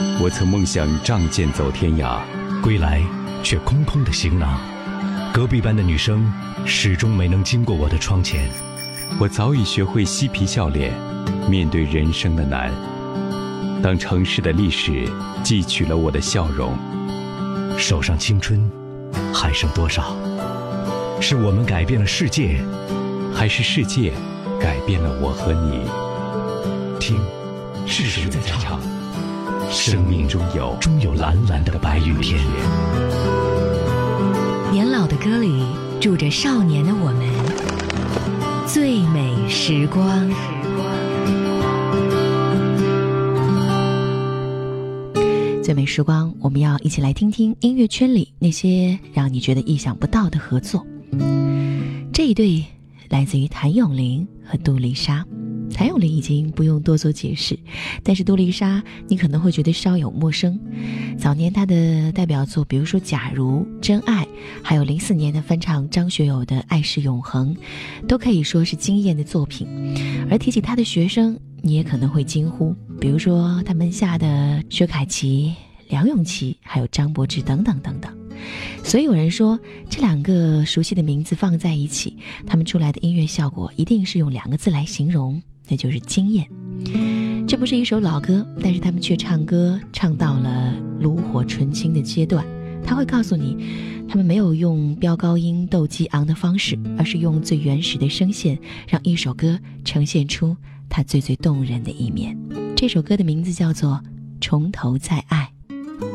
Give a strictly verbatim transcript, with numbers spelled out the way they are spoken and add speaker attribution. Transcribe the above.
Speaker 1: 我曾梦想仗剑走天涯，
Speaker 2: 归来却空空的行囊。隔壁班的女生始终没能经过我的窗前。
Speaker 1: 我早已学会嬉皮笑脸，面对人生的难。当城市的历史汲取了我的笑容，
Speaker 2: 手上青春还剩多少？是我们改变了世界，
Speaker 1: 还是世界改变了我和你？
Speaker 2: 听，是谁在唱？
Speaker 1: 生命中有
Speaker 2: 终有蓝蓝的白云天。
Speaker 3: 年老的歌里住着少年的我们，最美时光。最美时光，我们要一起来听听音乐圈里那些让你觉得意想不到的合作。这一对来自于谭咏麟和杜丽莎。谭咏麟已经不用多做解释，但是杜丽莎你可能会觉得稍有陌生。早年她的代表作比如说《假如》《真爱》，还有零四年的翻唱张学友的《爱是永恒》，都可以说是惊艳的作品。而提起她的学生，你也可能会惊呼，比如说他门下的薛凯琪、梁咏琪，还有张柏芝等等等等。所以有人说，这两个熟悉的名字放在一起，他们出来的音乐效果一定是用两个字来形容，那就是惊艳。这不是一首老歌，但是他们却唱歌唱到了炉火纯青的阶段。他会告诉你，他们没有用飙高音斗激昂的方式，而是用最原始的声线，让一首歌呈现出它最最动人的一面。这首歌的名字叫做《从头再爱》。